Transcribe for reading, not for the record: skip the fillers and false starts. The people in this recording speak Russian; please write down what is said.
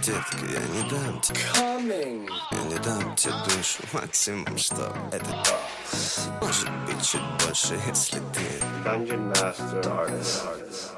детка, я не дам тебе. Я не дам тебе душу, максимум, что это. Может быть, чуть больше, если ты Dungeon Master Artist.